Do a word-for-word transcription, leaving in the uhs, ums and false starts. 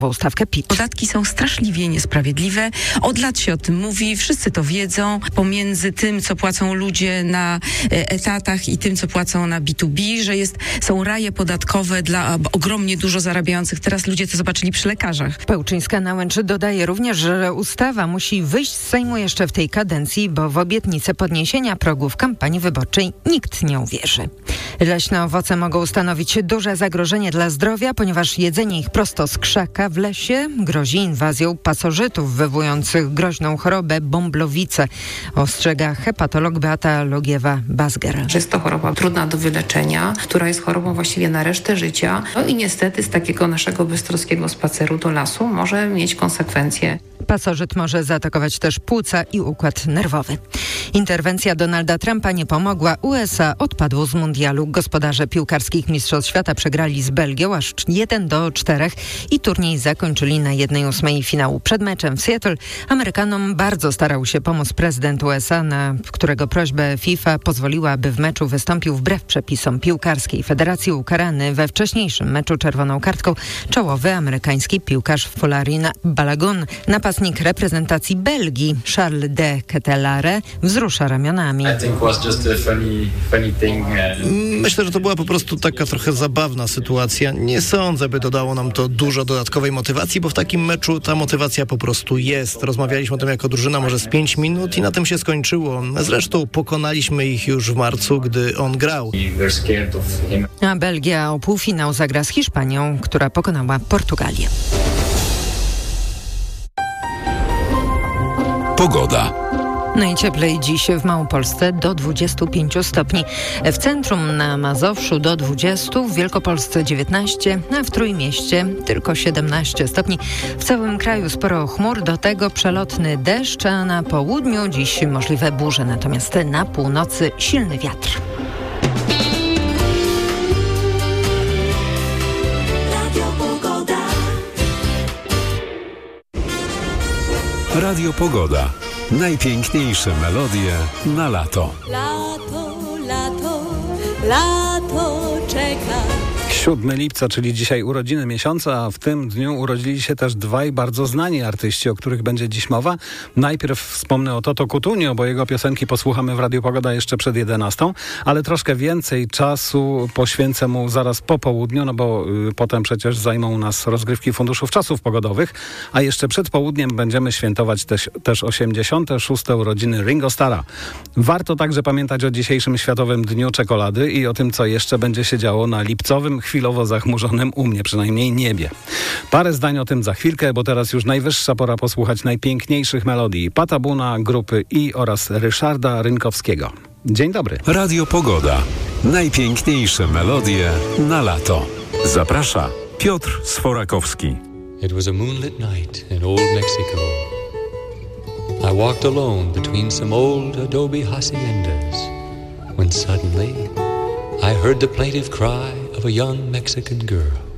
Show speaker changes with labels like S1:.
S1: stawkę P I T.
S2: Podatki są straszliwie niesprawiedliwe. Od lat się o tym mówi, wszyscy to wiedzą. Pomiędzy tym, co płacą ludzie na etatach i tym, co płacą na B dwa B, że jest, są raje podatkowe dla ogromnie dużo zarabiających. Teraz ludzie to zobaczyli przy lekarzach.
S1: Pełczyńska-Nałęcz dodaje również, że ustawa musi wyjść z Sejmu jeszcze w tej kadencji, bo w obietnicę podniesienia progu w kampanii wyborczej nikt nie uwierzy. Leśne owoce mogą stanowić duże zagrożenie dla zdrowia, ponieważ jedzenie ich prosto z krzaka w lesie grozi inwazją pasożytów wywołujących groźną chorobę bąblowice, ostrzega hepatolog Beata Logiewa-Bazger.
S3: Jest to choroba trudna do wyleczenia, która jest chorobą właściwie na resztę życia. No i niestety z takiego naszego bystrockiego spaceru do lasu może mieć konsekwencje.
S1: Pasożyt może zaatakować też płuca i układ nerwowy. Interwencja Donalda Trumpa nie pomogła. U S A odpadło z mundialu. Gospodarze piłkarskich mistrzostw świata przegrali z Belgią aż jeden do czterech i turniej zakończyli na jednej ósmej finału. Przed meczem w Seattle Amerykanom bardzo starał się pomóc prezydent U S A, na którego prośbę FIFA pozwoliła, by w meczu wystąpił wbrew przepisom piłkarskiej federacji. Ukarany we wcześniejszym meczu czerwoną kartką czołowy amerykański piłkarz Folarin Balogun. Napastnik reprezentacji Belgii Charles de Ketelaere wzrusza ramionami.
S4: Myślę, że to była po prostu taka trochę zabawna sytuacja. Nie sądzę, by dodało nam to dużo dodatkowej motywacji, bo w takim meczu ta motywacja po prostu jest. Rozmawialiśmy o tym jako drużyna może z pięć minut i na tym się skończyło. Zresztą pokonaliśmy ich już w marcu, gdy on grał.
S1: A Belgia o półfinał zagra z Hiszpanią, która pokonała Portugalię.
S5: Pogoda.
S1: Najcieplej dziś w Małopolsce do dwudziestu pięciu stopni. W centrum na Mazowszu do dwudziestu, w Wielkopolsce dziewiętnaście, a w Trójmieście tylko siedemnaście stopni. W całym kraju sporo chmur, do tego przelotny deszcz, a na południu dziś możliwe burze, natomiast na północy silny wiatr.
S5: Radio Pogoda. Najpiękniejsze melodie na lato.
S6: Lato, lato, lato czeka.
S7: siódmego lipca, czyli dzisiaj urodziny miesiąca, a w tym dniu urodzili się też dwaj bardzo znani artyści, o których będzie dziś mowa. Najpierw wspomnę o Toto Cutugno, bo jego piosenki posłuchamy w Radiu Pogoda jeszcze przed jedenastą, ale troszkę więcej czasu poświęcę mu zaraz po południu, no bo y, potem przecież zajmą nas rozgrywki Funduszów Czasów Pogodowych, a jeszcze przed południem będziemy świętować też, też osiemdziesiąte szóste urodziny Ringo Starra. Warto także pamiętać o dzisiejszym Światowym Dniu Czekolady i o tym, co jeszcze będzie się działo na lipcowym, chwilowo zachmurzonym, u mnie przynajmniej, niebie. Parę zdań o tym za chwilkę, bo teraz już najwyższa pora posłuchać najpiękniejszych melodii Pata Boona, grupy I oraz Ryszarda Rynkowskiego. Dzień dobry.
S5: Radio Pogoda. Najpiękniejsze melodie na lato. Zaprasza Piotr Sforakowski.
S8: It was a moonlit night in old Mexico. I walked alone between some old adobe haciendas when suddenly I heard the plaintive cry of a young Mexican girl.